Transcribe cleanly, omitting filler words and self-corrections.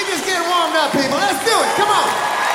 just get warmed up, people. Let's do it. Come on.